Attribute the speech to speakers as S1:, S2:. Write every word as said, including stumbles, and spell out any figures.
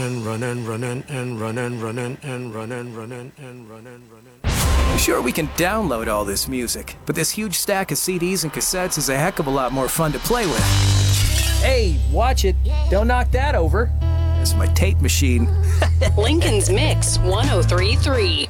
S1: and run and run and and run and run and and run and run and and run and run and.
S2: Sure, we can download all this music, but this huge stack of C Ds and cassettes is a heck of a lot more fun to play with. Hey, watch it. Don't knock that over. It's my tape machine.
S3: Lincoln's Mix one oh three point three.